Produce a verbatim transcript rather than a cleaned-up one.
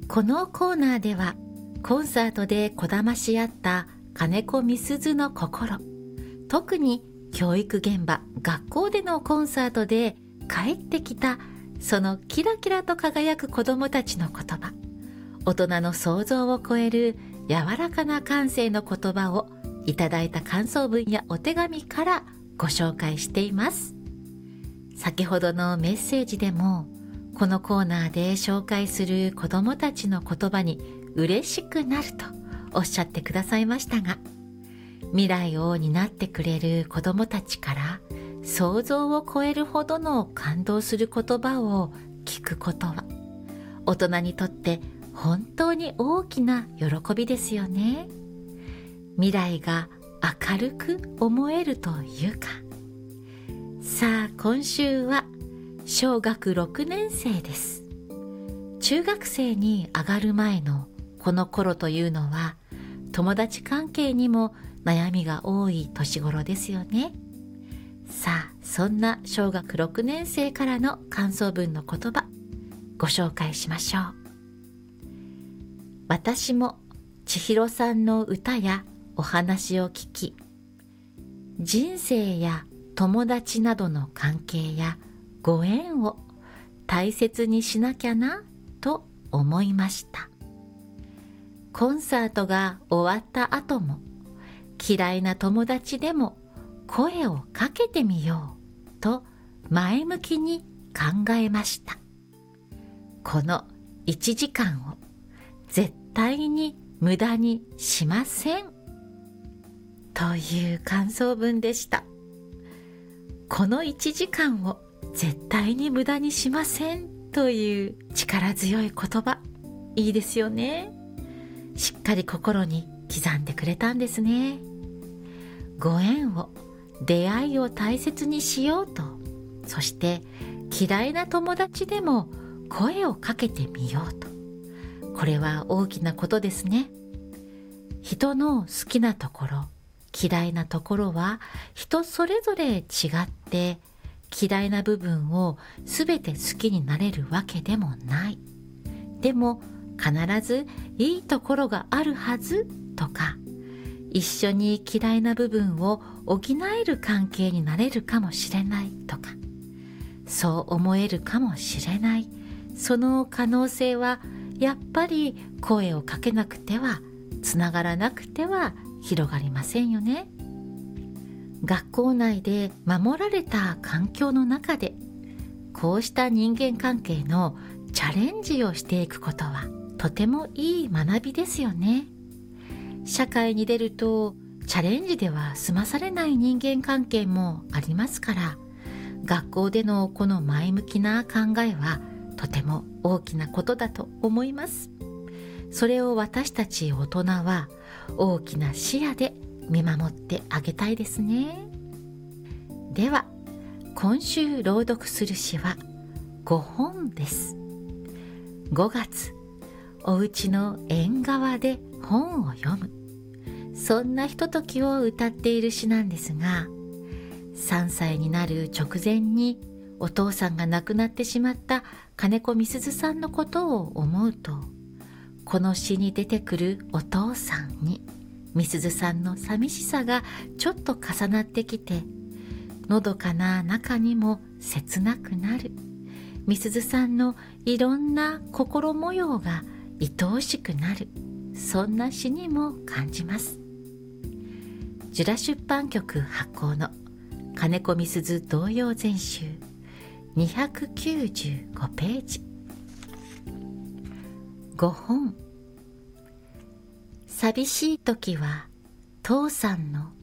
このコーナーではコンサートでこだまし合った金子みすずの心、特に教育現場、学校でのコンサートで帰ってきたそのキラキラと輝く子どもたちの言葉、大人の想像を超える柔らかな感性の言葉をいただいた感想文やお手紙からご紹介しています。先ほどのメッセージでもこのコーナーで紹介する子どもたちの言葉に嬉しくなるとおっしゃってくださいましたが、未来を担ってくれる子どもたちから想像を超えるほどの感動する言葉を聞くことは大人にとって本当に大きな喜びですよね。未来が明るく思えるというか。さあ、今週は小学ろくねん生です。中学生に上がる前のこの頃というのは友達関係にも悩みが多い年頃ですよね。さあ、そんな小学ろくねん生からの感想文の言葉ご紹介しましょう。私も千尋さんの歌やお話を聞き、人生や友達などの関係やご縁を大切にしなきゃなと思いました。コンサートが終わった後も嫌いな友達でも声をかけてみようと前向きに考えました。このいちじかんを絶対に無駄にしませんという感想文でした。このいちじかんを絶対に無駄にしませんという力強い言葉、いいですよね。しっかり心に刻んでくれたんですね。ご縁を、出会いを大切にしようと、そして嫌いな友達でも声をかけてみようと。これは大きなことですね。人の好きなところ、嫌いなところは人それぞれ違って、嫌いな部分をすべて好きになれるわけでもない。でも必ずいいところがあるはずとか、一緒に嫌いな部分を補える関係になれるかもしれないとか、そう思えるかもしれない。その可能性はやっぱり声をかけなくては、つながらなくては広がりませんよね。学校内で守られた環境の中で、こうした人間関係のチャレンジをしていくことはとてもいい学びですよね。社会に出るとチャレンジでは済まされない人間関係もありますから、学校でのこの前向きな考えはとても大きなことだと思います。それを私たち大人は大きな視野で見守ってあげたいですね。では、今週朗読する詩はごほんです。ごがつ、お家の縁側で本を読む、そんなひとときを歌っている詩なんですが、さんさいになる直前にお父さんが亡くなってしまった金子みすずさんのことを思うと、この詩に出てくるお父さんにみすずさんの寂しさがちょっと重なってきて、のどかな中にも切なくなる、みすずさんのいろんな心模様が愛おしくなる、そんな詩にも感じます。ジュラ出版局発行の金子みすず童謡全集にひゃくきゅうじゅうごページ。ごほん。寂しい時は父さんの